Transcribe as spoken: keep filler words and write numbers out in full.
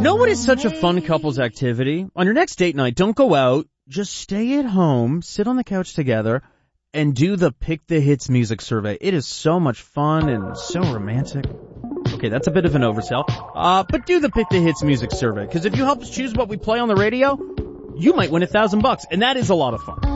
know what is such a fun couples activity? On your next date night, don't go out. Just stay at home, sit on the couch together, and do the Pick the Hits music survey. It is so much fun and so romantic. Okay, that's a bit of an oversell. Uh, but do the Pick the Hits music survey, because if you help us choose what we play on the radio, you might win a thousand bucks, and that is a lot of fun.